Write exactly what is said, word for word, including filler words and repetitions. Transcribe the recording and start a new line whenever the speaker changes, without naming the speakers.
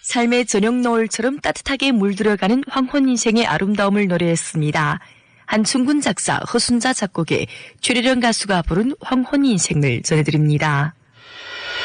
삶의 저녁 노을처럼 따뜻하게 물들어가는 황혼 인생의 아름다움을 노래했습니다. 한충군 작사, 허순자 작곡의 최래령 가수가 부른 황혼 인생을 전해드립니다.